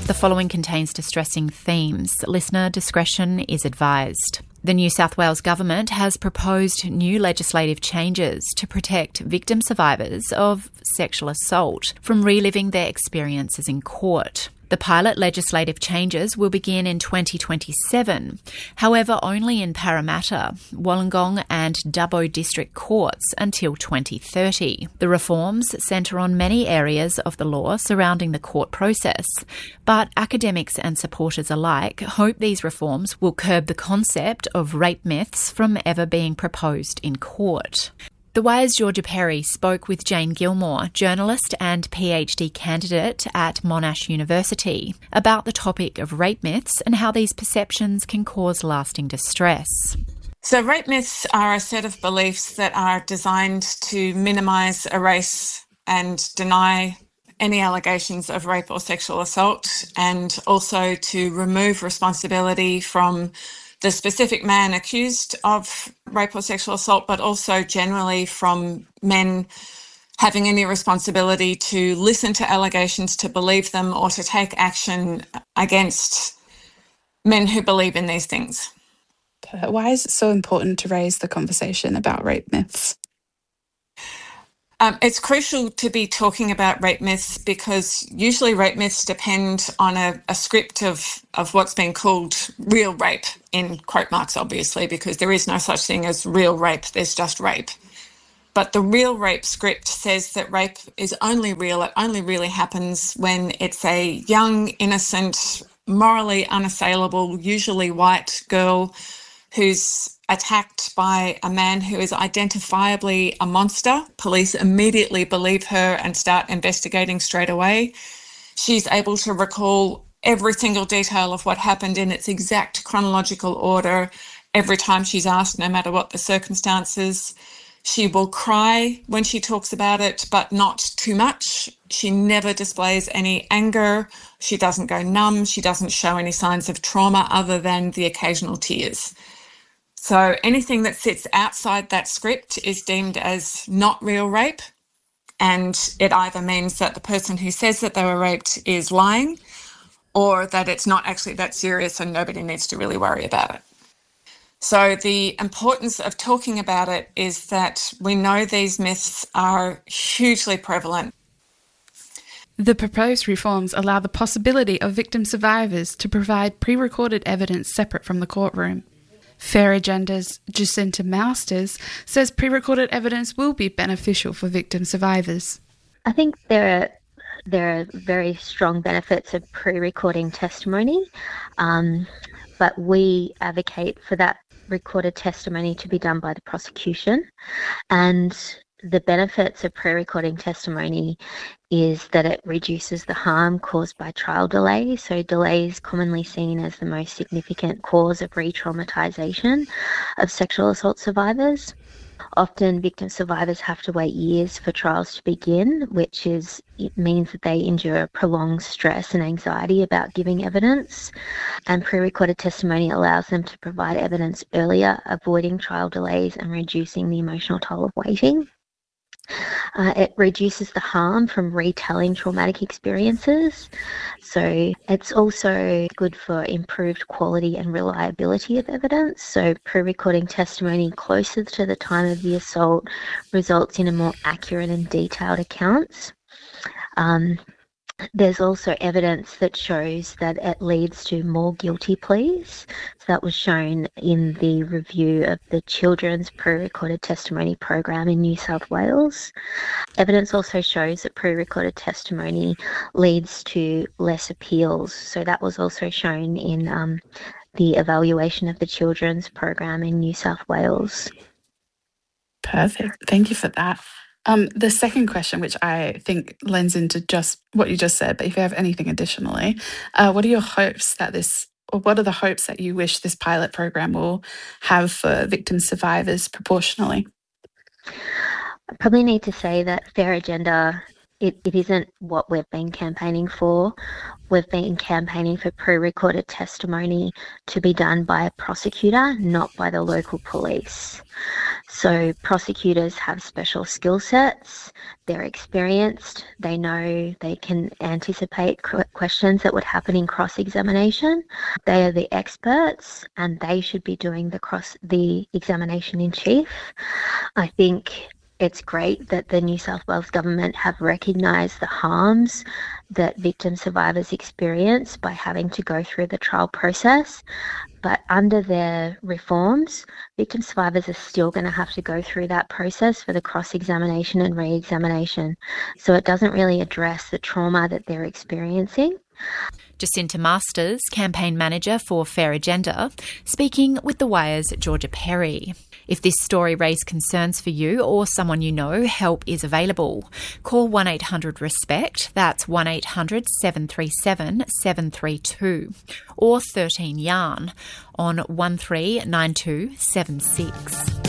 The following contains distressing themes. Listener discretion is advised. The New South Wales Government has proposed new legislative changes to protect victim survivors of sexual assault from reliving their experiences in court. The pilot legislative changes will begin in 2027, however only in Parramatta, Wollongong and Dubbo district courts until 2030. The reforms centre on many areas of the law surrounding the court process, but academics and supporters alike hope these reforms will curb the concept of rape myths from ever being proposed in court. The Wire's Georgia Perry spoke with Jane Gilmore, journalist and PhD candidate at Monash University, about the topic of rape myths and how these perceptions can cause lasting distress. So rape myths are a set of beliefs that are designed to minimise, erase and deny any allegations of rape or sexual assault, and also to remove responsibility from the specific man accused of rape or sexual assault, but also generally from men having any responsibility to listen to allegations, to believe them, or to take action against men who believe in these things. Why is it so important to raise the conversation about rape myths? It's crucial to be talking about rape myths because usually rape myths depend on a script of what's been called real rape, in quote marks obviously, because there is no such thing as real rape, there's just rape. But the real rape script says that rape is only real, it only really happens when it's a young, innocent, morally unassailable, usually white girl who's attacked by a man who is identifiably a monster. Police immediately believe her and start investigating straight away. She's able to recall every single detail of what happened in its exact chronological order every time she's asked, no matter what the circumstances. She will cry when she talks about it, but not too much. She never displays any anger. She doesn't go numb. She doesn't show any signs of trauma other than the occasional tears. So anything that sits outside that script is deemed as not real rape, and it either means that the person who says that they were raped is lying, or that it's not actually that serious and nobody needs to really worry about it. So the importance of talking about it is that we know these myths are hugely prevalent. The proposed reforms allow the possibility of victim survivors to provide pre-recorded evidence separate from the courtroom. Fair Agenda's Jacinta Mousters says pre-recorded evidence will be beneficial for victim survivors. I think there are very strong benefits of pre-recording testimony, but we advocate for that recorded testimony to be done by the prosecution. And the benefits of pre-recording testimony is that it reduces the harm caused by trial delay. So delay is commonly seen as the most significant cause of re-traumatisation of sexual assault survivors. Often victim survivors have to wait years for trials to begin, it means that they endure prolonged stress and anxiety about giving evidence. And pre-recorded testimony allows them to provide evidence earlier, avoiding trial delays and reducing the emotional toll of waiting. It reduces the harm from retelling traumatic experiences. So it's also good for improved quality and reliability of evidence. So pre-recording testimony closer to the time of the assault results in a more accurate and detailed accounts. There's also evidence that shows that it leads to more guilty pleas. So that was shown in the review of the Children's Pre-Recorded Testimony Program in New South Wales. Evidence also shows that pre-recorded testimony leads to less appeals. So that was also shown in the evaluation of the Children's Program in New South Wales. Perfect. Thank you for that. The second question, which I think lends into just what you just said, but if you have anything additionally, what are your hopes what are the hopes that you wish this pilot program will have for victim survivors proportionally? I probably need to say that Fair Agenda, it isn't what we've been campaigning for. We've been campaigning for pre-recorded testimony to be done by a prosecutor, not by the local police. So prosecutors have special skill sets, they're experienced, they know they can anticipate questions that would happen in cross-examination. They are the experts and they should be doing the examination in chief. I think it's great that the New South Wales government have recognised the harms that victim survivors experience by having to go through the trial process. But under their reforms, victim survivors are still going to have to go through that process for the cross-examination and re-examination. So it doesn't really address the trauma that they're experiencing. Jacinta Masters, campaign manager for Fair Agenda, speaking with The Wire's Georgia Perry. If this story raised concerns for you or someone you know, help is available. Call 1-800-RESPECT, that's 1-800-737-732, or 13 YARN on 139276.